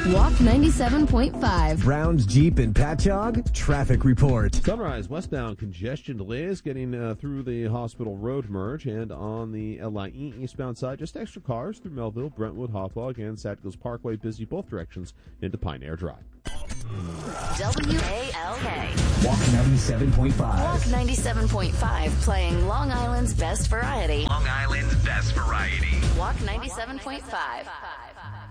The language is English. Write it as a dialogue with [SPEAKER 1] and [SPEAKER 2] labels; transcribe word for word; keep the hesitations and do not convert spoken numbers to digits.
[SPEAKER 1] Walk ninety-seven point five.
[SPEAKER 2] Brown's Jeep and Patchogue traffic report.
[SPEAKER 3] Sunrise westbound congestion delays getting uh, through the Hospital Road merge, and on the L I E eastbound side, just extra cars through Melville, Brentwood, Hauppauge, and Satcos Parkway, busy both directions into Pine Air Drive.
[SPEAKER 1] W A L K.
[SPEAKER 2] Walk ninety-seven point five.
[SPEAKER 1] Walk ninety-seven point five, playing Long Island's best variety.
[SPEAKER 4] Long Island's best variety.
[SPEAKER 1] Walk ninety-seven point five.